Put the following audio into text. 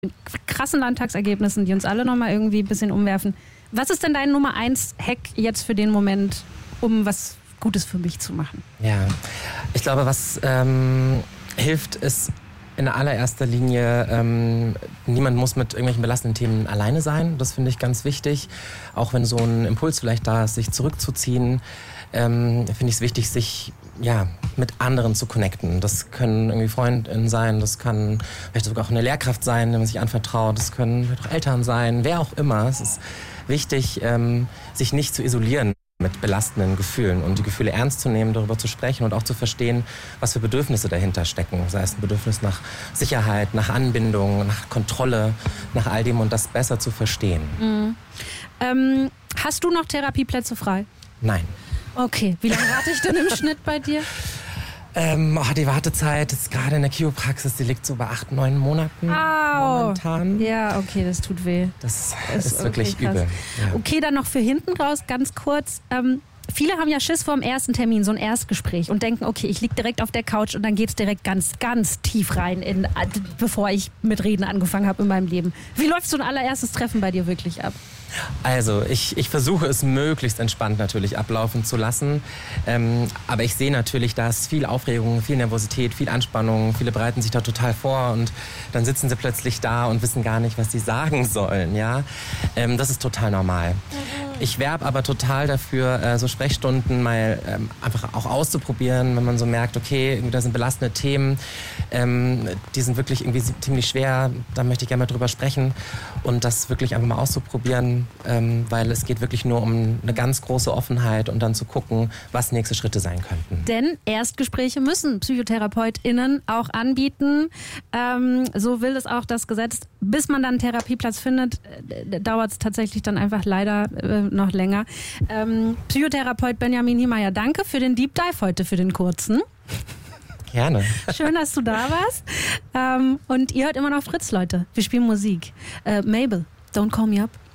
krassen Landtagsergebnissen, die uns alle nochmal irgendwie ein bisschen umwerfen. Was ist denn dein Nummer 1 Hack jetzt für den Moment, um was Gutes für mich zu machen? Ja, ich glaube, was hilft, ist in allererster Linie, niemand muss mit irgendwelchen belastenden Themen alleine sein. Das finde ich ganz wichtig. Auch wenn so ein Impuls vielleicht da ist, sich zurückzuziehen, finde ich es wichtig, sich mit anderen zu connecten. Das können irgendwie Freundinnen sein, das kann vielleicht sogar auch eine Lehrkraft sein, der man sich anvertraut, das können vielleicht auch Eltern sein, wer auch immer. Es ist wichtig, sich nicht zu isolieren mit belastenden Gefühlen und die Gefühle ernst zu nehmen, darüber zu sprechen und auch zu verstehen, was für Bedürfnisse dahinter stecken. Sei es ein Bedürfnis nach Sicherheit, nach Anbindung, nach Kontrolle, nach all dem und das besser zu verstehen. Mhm. Hast du noch Therapieplätze frei? Nein. Okay, wie lange warte ich denn im Schnitt bei dir? Die Wartezeit ist gerade in der Chiropraxis, die liegt so bei 8-9 Monaten momentan. Ja, okay, das tut weh. Das ist wirklich übel. Ja. Okay, dann noch für hinten raus, ganz kurz. Viele haben ja Schiss vor dem ersten Termin, so ein Erstgespräch und denken, okay, ich liege direkt auf der Couch und dann geht's direkt ganz, ganz tief rein, bevor ich mit Reden angefangen habe in meinem Leben. Wie läuft so ein allererstes Treffen bei dir wirklich ab? Also ich versuche es möglichst entspannt natürlich ablaufen zu lassen, aber ich sehe natürlich, da ist viel Aufregung, viel Nervosität, viel Anspannung, viele bereiten sich da total vor und dann sitzen sie plötzlich da und wissen gar nicht, was sie sagen sollen. Ja? Das ist total normal. Ich werbe aber total dafür, so Sprechstunden mal einfach auch auszuprobieren, wenn man so merkt, okay, da sind belastende Themen, die sind wirklich irgendwie ziemlich schwer, da möchte ich gerne mal drüber sprechen und das wirklich einfach mal auszuprobieren, weil es geht wirklich nur um eine ganz große Offenheit und dann zu gucken, was nächste Schritte sein könnten. Denn Erstgespräche müssen PsychotherapeutInnen auch anbieten. So will es auch das Gesetz. Bis man dann einen Therapieplatz findet, dauert es tatsächlich dann einfach leider noch länger. Psychotherapeut Benjamin Niemeyer, danke für den Deep Dive heute, für den kurzen. Gerne. Schön, dass du da warst. Und ihr hört immer noch Fritz, Leute. Wir spielen Musik. Mabel, Don't Call Me Up.